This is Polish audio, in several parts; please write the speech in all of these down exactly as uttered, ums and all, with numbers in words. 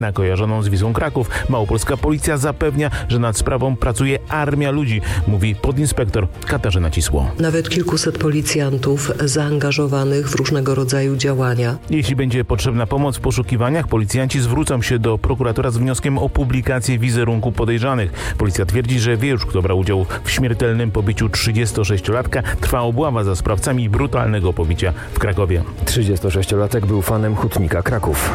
Na kojarzoną z Wisłą Kraków małopolska policja zapewnia, że nad sprawą pracuje armia ludzi, mówi podinspektor Katarzyna Cisło. Nawet kilkuset policjantów zaangażowanych w różnego rodzaju działania. Jeśli będzie potrzebna pomoc w poszukiwaniach, policjanci zwrócą się do prokuratora z wnioskiem o publikację wizerunku podejrzanych. Policja twierdzi, że wie już, kto brał udział w śmiertelnym pobiciu trzydziestosześciolatka. Trwa obława za sprawcami brutalnego pobicia w Krakowie. trzydziestosześciolatek był fanem hutnika Kraków.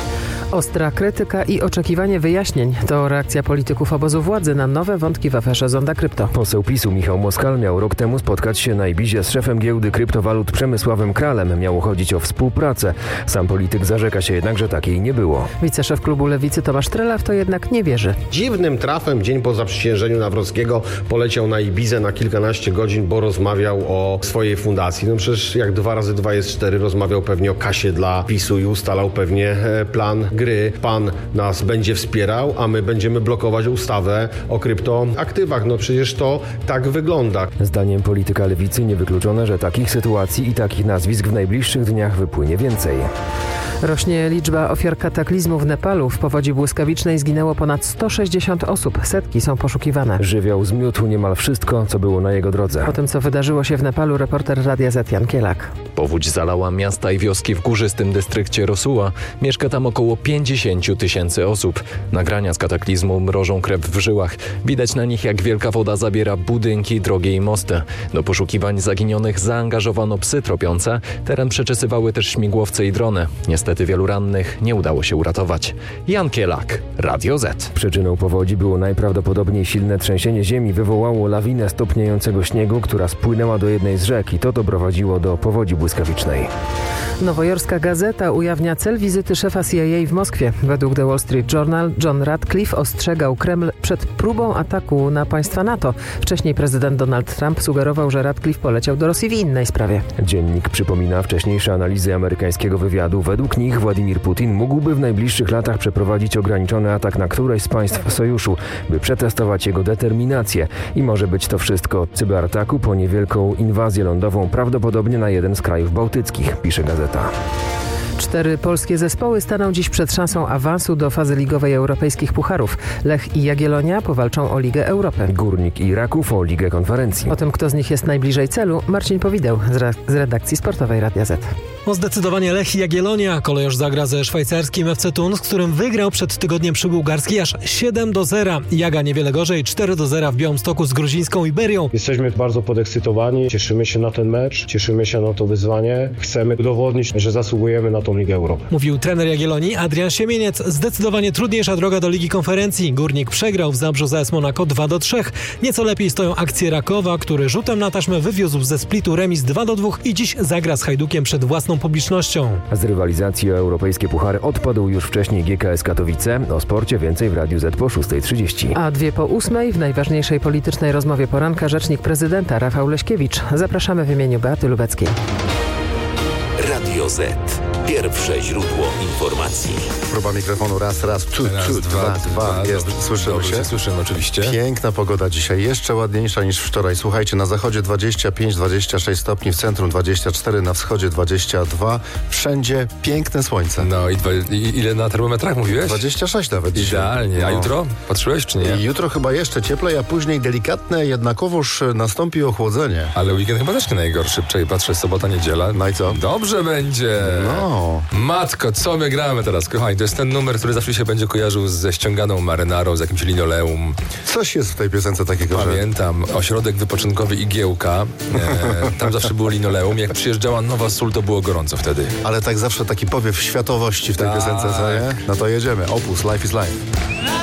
Ostra krytyka i oczekiwanie wyjaśnień to reakcja polityków obozu władzy na nowe wątki w aferze Zonda Krypto. Poseł PiSu Michał Moskal miał rok temu spotkać się na Ibizie z szefem giełdy kryptowalut Przemysławem Kralem. Miało chodzić o współpracę. Sam polityk zarzeka się jednak, że takiej nie było. Wiceszef klubu Lewicy Tomasz Trela w to jednak nie wierzy. Dziwnym trafem dzień po zaprzysiężeniu Nawrockiego poleciał na Ibizę na kilkanaście godzin, bo rozmawiał o swojej fundacji. No przecież jak dwa razy dwa jest cztery, rozmawiał pewnie o kasie dla PiSu i ustalał pewnie plan gry. Pan nas będzie wspierał, a my będziemy blokować ustawę o kryptoaktywach. No przecież to tak wygląda. Zdaniem polityka Lewicy niewykluczone, że takich sytuacji i takich nazwisk w najbliższych dniach wypłynie więcej. Rośnie liczba ofiar kataklizmu w Nepalu. W powodzi błyskawicznej zginęło ponad sto sześćdziesiąt osób. Setki są poszukiwane. Żywioł zmiótł niemal wszystko, co było na jego drodze. Po tym, co wydarzyło się w Nepalu, reporter Radia Z Jan Kielak. Powódź zalała miasta i wioski w górzystym dystrykcie Rosuła. Mieszka tam około pięćdziesiąt tysięcy osób. Nagrania z kataklizmu mrożą krew w żyłach. Widać na nich, jak wielka woda zabiera budynki, drogi i mosty. Do poszukiwań zaginionych zaangażowano psy tropiące. Teren przeczesywały też śmigłowce i drony. Niestety wielu rannych nie udało się uratować. Jan Kielak, Radio Z. Przyczyną powodzi było najprawdopodobniej silne trzęsienie ziemi. Wywołało lawinę stopniejącego śniegu, która spłynęła do jednej z rzek i to doprowadziło do powodzi błyskawicznej. Nowojorska Gazeta ujawnia cel wizyty szefa C I A w Moskwie. Według The Wall Street Journal John Ratcliffe ostrzegał Kreml przed próbą ataku na państwa NATO. Wcześniej prezydent Donald Trump sugerował, że Ratcliffe poleciał do Rosji w innej sprawie. Dziennik przypomina wcześniejsze analizy amerykańskiego wywiadu. Według nich Władimir Putin mógłby w najbliższych latach przeprowadzić ograniczony atak na któreś z państw sojuszu, by przetestować jego determinację. I może być to wszystko od cyberataku po niewielką inwazję lądową, prawdopodobnie na jeden z krajów bałtyckich, pisze gazeta. Cztery polskie zespoły staną dziś przed szansą awansu do fazy ligowej europejskich pucharów. Lech i Jagiellonia powalczą o Ligę Europy. Górnik i Raków o Ligę Konferencji. O tym, kto z nich jest najbliżej celu, Marcin Powideł z, re- z redakcji sportowej Radia Z. No zdecydowanie Lech i Jagiellonia. Kolejorz zagra ze szwajcarskim F C Thun, z którym wygrał przed tygodniem przy Bułgarskiej aż siedem do zera. Jaga niewiele gorzej, cztery do zera w Białymstoku z gruzińską Iberią. Jesteśmy bardzo podekscytowani, cieszymy się na ten mecz, cieszymy się na to wyzwanie. Chcemy udowodnić, że zasługujemy na tą Ligę Europy. Mówił trener Jagiellonii Adrian Siemieniec. Zdecydowanie trudniejsza droga do Ligi Konferencji. Górnik przegrał w Zabrzu z A S Monaco dwa do trzech. Nieco lepiej stoją akcje Rakowa, który rzutem na taśmę wywiózł ze Splitu remis dwa do dwóch i dziś zagra z Hajdukiem przed własną publicznością. Z rywalizacji o europejskie puchary odpadł już wcześniej G K S Katowice. O sporcie więcej w Radiu Z po szóstej trzydzieści. A dwie po ósmej w najważniejszej politycznej rozmowie poranka rzecznik prezydenta Rafał Leśkiewicz. Zapraszamy w imieniu Beaty Lubeckiej. Radio Z. Pierwsze źródło informacji. Próba mikrofonu raz, raz, tu, raz tu, dwa, dwa, dwa. dwa. Jest, Dobrze, słyszymy dobrze, się? Słyszymy oczywiście. Piękna pogoda dzisiaj, jeszcze ładniejsza niż wczoraj. Słuchajcie, na zachodzie dwadzieścia pięć dwadzieścia sześć stopni, w centrum dwadzieścia cztery, na wschodzie dwadzieścia dwa. Wszędzie piękne słońce. No i, dwa, i ile na termometrach mówiłeś? dwadzieścia sześć nawet dzisiaj. Idealnie. A no. jutro? Patrzyłeś czy nie? I jutro chyba jeszcze cieplej, a później delikatne, jednakowoż nastąpi ochłodzenie. Ale weekend chyba też nie najgorszy. Czekaj, patrzę, sobota, niedziela. No i co? Dobrze będzie. No. Matko, co my gramy teraz? Kochani, to jest ten numer, który zawsze się będzie kojarzył ze ściąganą marynarą, z jakimś linoleum. Coś jest w tej piosence takiego, Pamiętam, że... ośrodek wypoczynkowy Igiełka. E, tam zawsze było linoleum. Jak przyjeżdżała nowa sól, to było gorąco wtedy. Ale tak zawsze taki powiew światowości w tej tak. piosence, co nie? No to jedziemy. Opus, Life is Life.